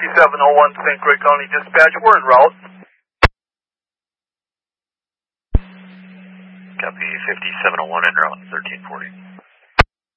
5701 St. Croix County Dispatch. We're en route. Copy 5701 en route 1340.